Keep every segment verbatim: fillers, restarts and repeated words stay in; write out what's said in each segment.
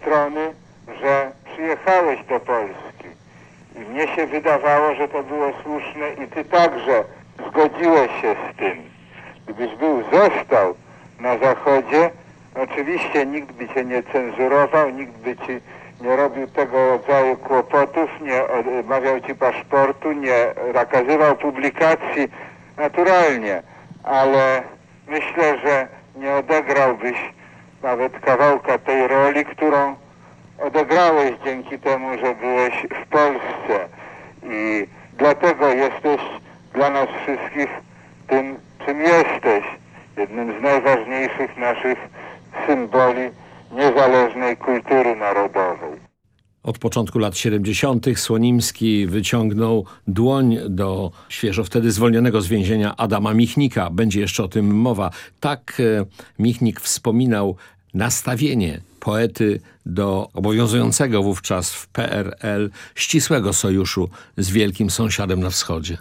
strony, że przyjechałeś do Polski. I mnie się wydawało, że to było słuszne i ty także zgodziłeś się z tym. Gdybyś był, został na Zachodzie, oczywiście nikt by cię nie cenzurował, nikt by ci nie robił tego rodzaju kłopotów, nie odmawiał ci paszportu, nie zakazywał publikacji, naturalnie, ale myślę, że nie odegrałbyś nawet kawałka tej roli, którą odegrałeś dzięki temu, że byłeś w Polsce i dlatego jesteś dla nas wszystkich tym, czym jesteś. Jednym z najważniejszych naszych symboli niezależnej kultury narodowej. Od początku lat siedemdziesiątych Słonimski wyciągnął dłoń do świeżo wtedy zwolnionego z więzienia Adama Michnika. Będzie jeszcze o tym mowa. Tak Michnik wspominał nastawienie poety do obowiązującego wówczas w P R L ścisłego sojuszu z wielkim sąsiadem na wschodzie.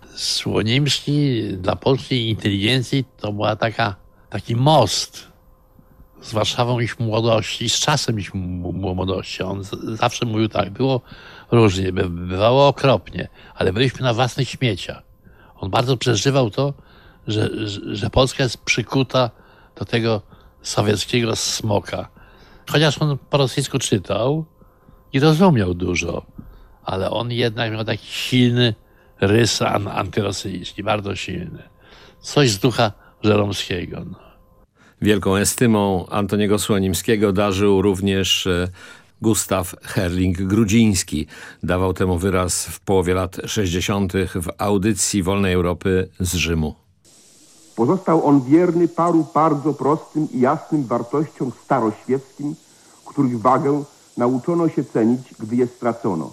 Słonimski dla polskiej inteligencji to była taka, taki most z Warszawą ich młodości, z czasem ich młodości. On zawsze mówił tak, było różnie, bywało okropnie, ale byliśmy na własnych śmieciach. On bardzo przeżywał to, że, że, że Polska jest przykuta do tego sowieckiego smoka. Chociaż on po rosyjsku czytał i rozumiał dużo, ale on jednak miał taki silny rys an, antyrosyjski, bardzo silny. Coś z ducha Żeromskiego. No. Wielką estymą Antoniego Słonimskiego darzył również Gustaw Herling-Grudziński. Dawał temu wyraz w połowie lat sześćdziesiątych w audycji Wolnej Europy z Rzymu. Pozostał on wierny paru bardzo prostym i jasnym wartościom staroświeckim, których wagę nauczono się cenić, gdy je stracono.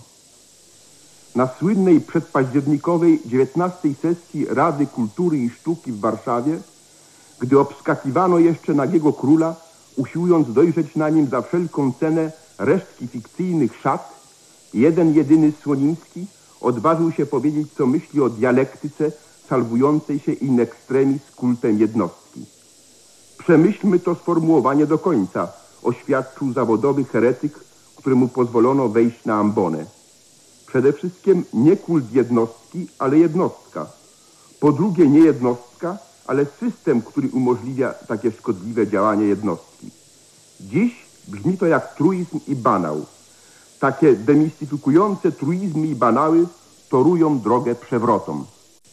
Na słynnej przedpaździernikowej dziewiętnastej sesji Rady Kultury i Sztuki w Warszawie, gdy obskakiwano jeszcze nagiego króla, usiłując dojrzeć na nim za wszelką cenę resztki fikcyjnych szat, jeden jedyny Słonimski odważył się powiedzieć, co myśli o dialektyce salwującej się in extremis kultem jednostki. Przemyślmy to sformułowanie do końca, oświadczył zawodowy heretyk, któremu pozwolono wejść na ambonę. Przede wszystkim nie kult jednostki, ale jednostka. Po drugie nie jednostka, ale system, który umożliwia takie szkodliwe działanie jednostki. Dziś brzmi to jak truizm i banał. Takie demistyfikujące truizmy i banały torują drogę przewrotom.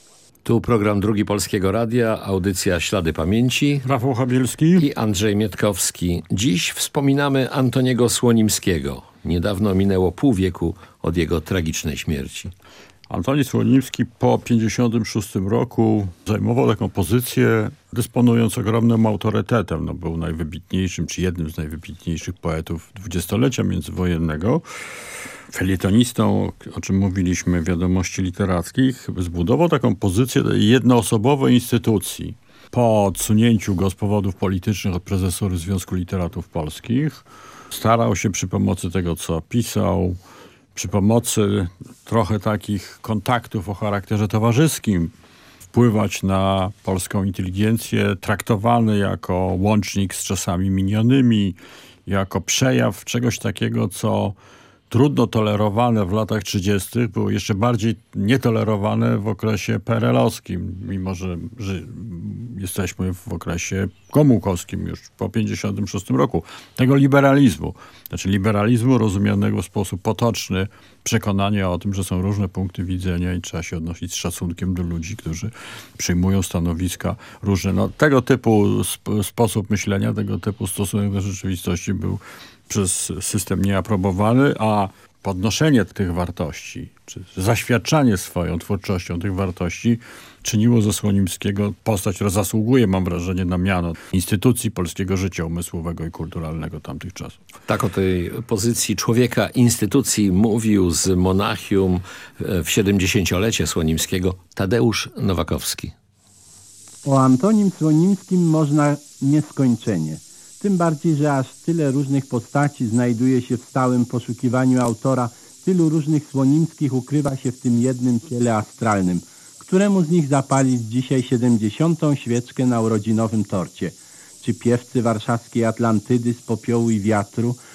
Tu program Drugi Polskiego Radia, audycja Ślady Pamięci. Rafał Chabielski i Andrzej Mietkowski. Dziś wspominamy Antoniego Słonimskiego. Niedawno minęło pół wieku od jego tragicznej śmierci. Antoni Słonimski po pięćdziesiątym szóstym roku zajmował taką pozycję, dysponując ogromnym autorytetem. No, był najwybitniejszym, czy jednym z najwybitniejszych poetów dwudziestolecia międzywojennego. Felietonistą, o czym mówiliśmy w Wiadomości Literackich, zbudował taką pozycję jednoosobowej instytucji. Po odsunięciu go z powodów politycznych od prezesury Związku Literatów Polskich starał się przy pomocy tego, co pisał, przy pomocy trochę takich kontaktów o charakterze towarzyskim wpływać na polską inteligencję, traktowany jako łącznik z czasami minionymi, jako przejaw czegoś takiego, co trudno tolerowane w latach trzydziestych było jeszcze bardziej nietolerowane w okresie P R L-owskim, mimo że, że jesteśmy w okresie gomułkowskim już po pięćdziesiątym szóstym roku. Tego liberalizmu, znaczy liberalizmu rozumianego w sposób potoczny, przekonania o tym, że są różne punkty widzenia i trzeba się odnosić z szacunkiem do ludzi, którzy przyjmują stanowiska różne. No, tego typu sp- sposób myślenia, tego typu stosunek do rzeczywistości był przez system nieaprobowany, a podnoszenie tych wartości, czy zaświadczanie swoją twórczością tych wartości czyniło ze Słonimskiego postać, która zasługuje, mam wrażenie, na miano instytucji polskiego życia umysłowego i kulturalnego tamtych czasów. Tak o tej pozycji człowieka instytucji mówił z Monachium w siedemdziesięciolecie Słonimskiego Tadeusz Nowakowski. O Antonim Słonimskim można nieskończenie. Tym bardziej, że aż tyle różnych postaci znajduje się w stałym poszukiwaniu autora, tylu różnych Słonimskich ukrywa się w tym jednym ciele astralnym, któremu z nich zapalić dzisiaj siedemdziesiątą świeczkę na urodzinowym torcie. Czy piewcy warszawskiej Atlantydy z popiołu i wiatru,